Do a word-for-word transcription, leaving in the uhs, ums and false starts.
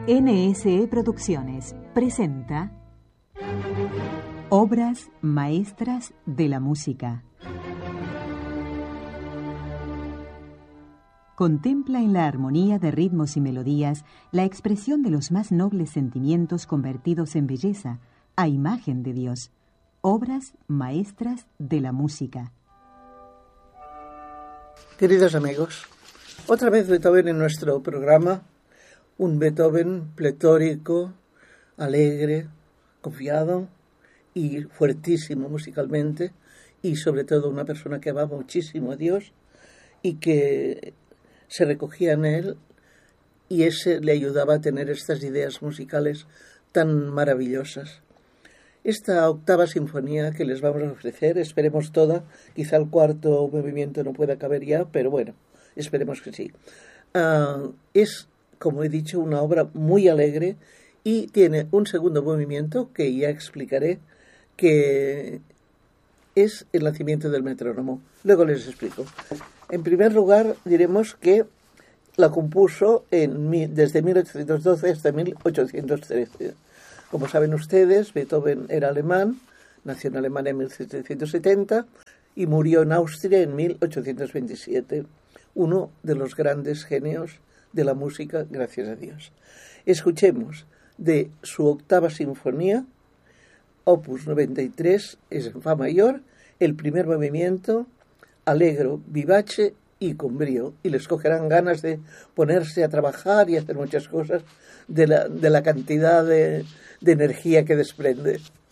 N S E Producciones presenta Obras maestras de la música. Contempla en la armonía de ritmos y melodías la expresión de los más nobles sentimientos convertidos en belleza, a imagen de Dios. Obras maestras de la música. Queridos amigos, otra vez Beethoven en nuestro programa, un Beethoven pletórico, alegre, confiado y fuertísimo musicalmente, y sobre todo una persona que amaba muchísimo a Dios y que se recogía en él, y ese le ayudaba a tener estas ideas musicales tan maravillosas. Esta octava sinfonía que les vamos a ofrecer, esperemos toda, quizá el cuarto movimiento no pueda caber ya, pero bueno, esperemos que sí. Uh, es, como he dicho, una obra muy alegre y tiene un segundo movimiento que ya explicaré, que es el nacimiento del metrónomo. Luego les explico. En primer lugar, diremos que la compuso en, desde mil ochocientos doce hasta mil ochocientos trece. Como saben ustedes, Beethoven era alemán, nació en Alemania en mil setecientos setenta y murió en Austria en mil ochocientos veintisiete, uno de los grandes genios de la música, gracias a Dios. Escuchemos de su octava sinfonía, opus noventa y tres, es en fa mayor, el primer movimiento, allegro, vivace y con brío, y les cogerán ganas de ponerse a trabajar y hacer muchas cosas de la, de la cantidad de, de energía que desprende.